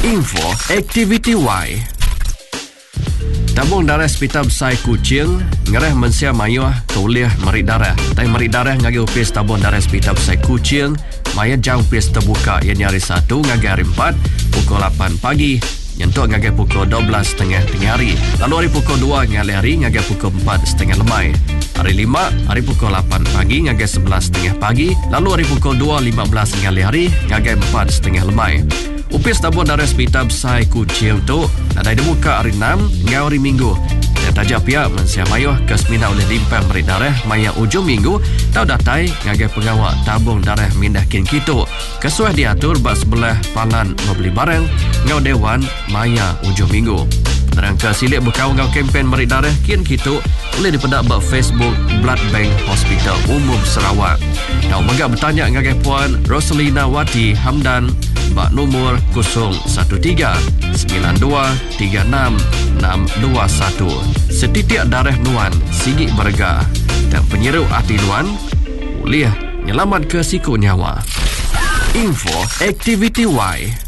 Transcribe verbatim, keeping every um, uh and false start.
Info Aktiviti Y. Tabung darah Hospital Besar Kuching ngereh mensia mayuh kuliah merik darah. Tai merik darah ngagi upis tabung darah Hospital Besar Kuching maya jam upis terbuka ianya hari satu ngagi hari empat pukul lapan pagi nyentuh ngagi pukul dua belas setengah tengah hari. Lalu hari pukul dua ngali hari ngagi pukul empat setengah lemai. Hari lima hari pukul lapan pagi ngagi sebelas setengah pagi. Lalu hari pukul dua lima belas ngali hari ngagi empat setengah lemai. Upis tabung darah Hospital Besar Kuching tu ada dibuka hari enam hingga hari Minggu. Dan tajak pihak mensia mayuh ke semina oleh limpah merik darah maya ujung minggu tau datai ngagai pengawal tabung darah mindah kin kitu. Kesuai diatur bak sebelah palan membeli barang ngau dewan maya ujung minggu. Rangka silik berkawal-kawal kempen merik darah kin kitu boleh dipedak bak Facebook Blood Bank Hospital Umum Sarawak. Nak megak bertanya ngagai puan Rosalina Wati Hamdan bak nombor kosong satu tiga sembilan dua tiga enam enam dua satu. Setitik darah nuan sigit berga dan penyeru hati nuan boleh nyelamat ke siku nyawa. Info Aktiviti Y.